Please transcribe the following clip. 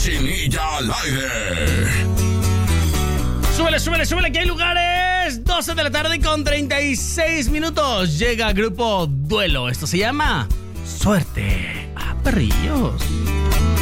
Cochinilla al aire. Súbele, súbele, súbele, que hay lugares. 12 de la tarde con 36 minutos. Llega Grupo Duelo. Esto se llama Suerte a Perrillos.